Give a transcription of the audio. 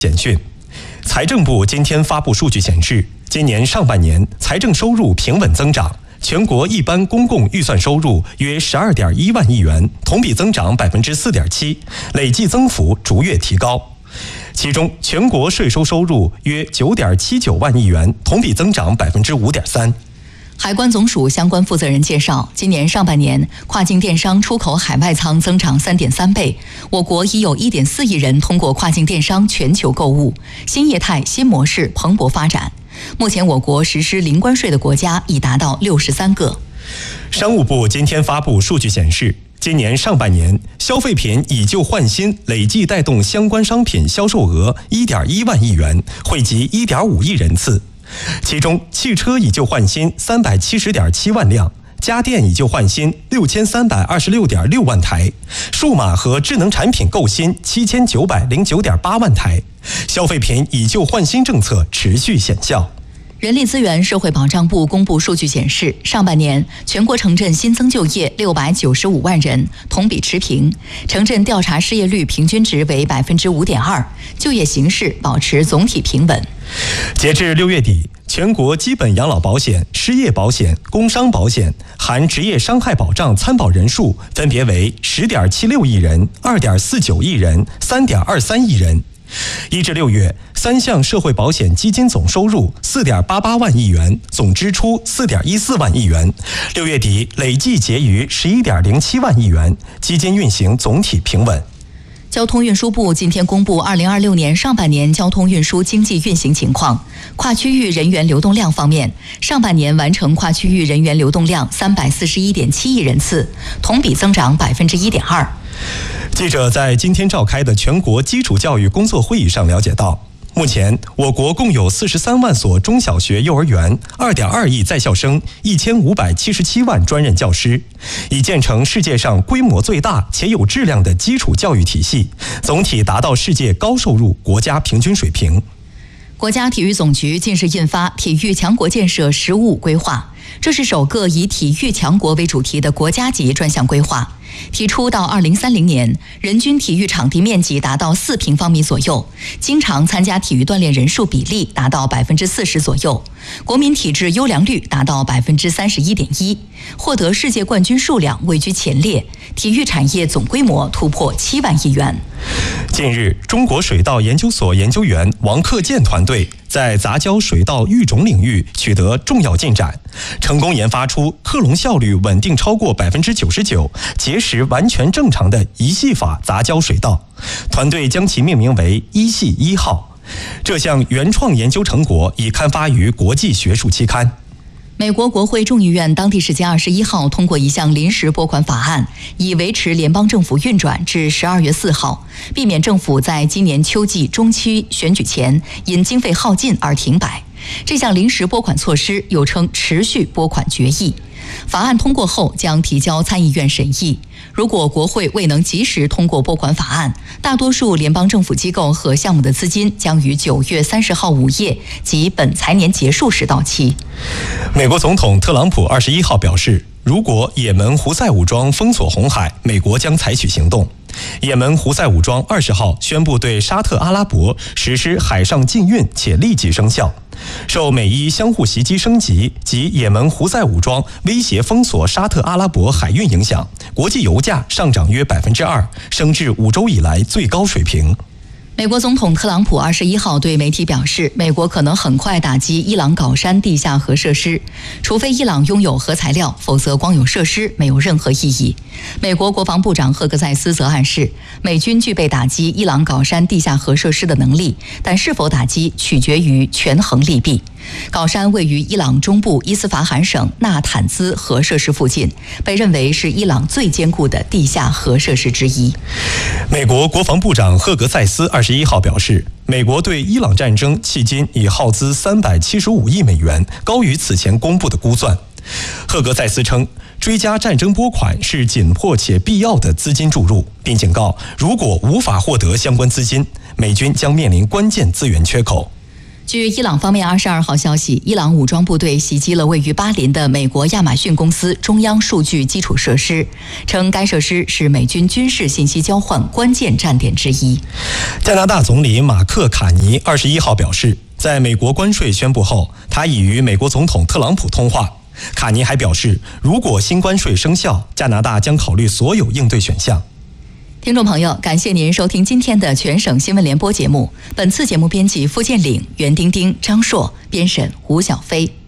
简讯，财政部今天发布数据显示，今年上半年财政收入平稳增长，全国一般公共预算收入约12.1万亿元，同比增长4.7%，累计增幅逐月提高。其中，全国税收收入约9.79万亿元，同比增长5.3%。 海关总署相关负责人介绍，今年上半年跨境电商出口海外仓增长3.3倍，我国已有1.4亿人通过跨境电商全球购物，新业态、新模式蓬勃发展。目前，我国实施零关税的国家已达到63个。 商务部今天发布数据显示，今年上半年消费品以旧换新累计带动相关商品销售额1.1万亿元，惠及1.5亿人次。其中，汽车以旧换新370.7万辆，家电以旧换新6326.6万台，数码和智能产品购新7909.8万台，消费品以旧换新政策持续显效。 人力资源社会保障部公布数据显示，上半年全国城镇新增就业695万人，同比持平，城镇调查失业率平均值为5.2%，就业形势保持总体平稳。 截至6月底，全国基本养老保险、失业保险、工伤保险含职业伤害保障参保人数分别为10.76亿人、2.49亿人、3.23亿人。1至6月，3项社会保险基金总收入4.88万亿元，总支出4.14万亿元。6月底累计结余11.07万亿元，基金运行总体平稳。 交通运输部今天公布2026年上半年交通运输经济运行情况。跨区域人员流动量方面，上半年完成跨区域人员流动量341.7亿人次，同比增长1.2%。 记者在今天召开的全国基础教育工作会议上了解到，目前我国共有43万所中小学、幼儿园，2.2亿在校生，1577万专任教师，已建成世界上规模最大且有质量的基础教育体系，总体达到世界高收入国家平均水平。 国家体育总局近日印发《体育强国建设15规划》，这是首个以体育强国为主题的国家级专项规划。提出到2030年，人均体育场地面积达到4平方米左右，经常参加体育锻炼人数比例达到40%左右，国民体质优良率达到31.1%，获得世界冠军数量位居前列，体育产业总规模突破7万亿元。 近日，中国水稻研究所研究员王克建团队在杂交水稻育种领域取得重要进展，成功研发出克隆效率稳定超过99%、结实完全正常的一系法杂交水稻，团队将其命名为1系1号。这项原创研究成果已刊发于国际学术期刊。 美国国会众议院当地时间21号通过一项临时拨款法案，以维持联邦政府运转至12月4号，避免政府在今年秋季中期选举前因经费耗尽而停摆。这项临时拨款措施又称持续拨款决议。法案通过后将提交参议院审议。如果国会未能及时通过拨款法案，大多数联邦政府机构和项目的资金将于9月30号午夜及本财年结束时到期。 美国总统特朗普21号表示，如果也门胡塞武装封锁红海，美国将采取行动。也门胡塞武装20号宣布对沙特阿拉伯实施海上禁运，且立即生效。受美伊相互袭击升级及也门胡塞武装威胁封锁沙特阿拉伯海运影响，国际油价上涨约2%，升至5周以来最高水平。 美国总统特朗普21号对媒体表示，美国可能很快打击伊朗搞山地下核设施，除非伊朗拥有核材料，否则光有设施没有任何意义。美国国防部长赫格塞斯则暗示，美军具备打击伊朗搞山地下核设施的能力，但是否打击取决于权衡利弊。搞山位于伊朗中部伊斯法罕省纳坦兹核设施附近，被认为是伊朗最坚固的地下核设施之一。 美国国防部长赫格塞斯21号表示，美国对伊朗战争迄今已耗资375亿美元，高于此前公布的估算。赫格塞斯称，追加战争拨款是紧迫且必要的资金注入，并警告，如果无法获得相关资金，美军将面临关键资源缺口。 据伊朗方面22号消息，伊朗武装部队袭击了位于巴林的美国亚马逊公司中央数据基础设施，称该设施是美军军事信息交换关键站点之一。 加拿大总理马克·卡尼21号表示，在美国关税宣布后，他已与美国总统特朗普通话。卡尼还表示，如果新关税生效，加拿大将考虑所有应对选项。 听众朋友，感谢您收听今天的全省新闻联播节目。本次节目编辑付建岭、袁丁丁、张硕，编审吴小飞。